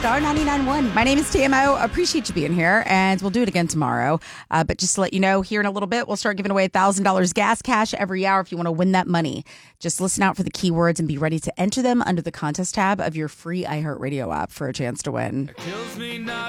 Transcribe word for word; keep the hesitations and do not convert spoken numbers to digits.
Star ninety-nine point one. My name is T M O. Appreciate you being here, and we'll do it again tomorrow. Uh, but just to let you know, here in a little bit, we'll start giving away one thousand dollars gas cash every hour if you want to win that money. Just listen out for the keywords and be ready to enter them under the contest tab of your free iHeartRadio app for a chance to win. It kills me not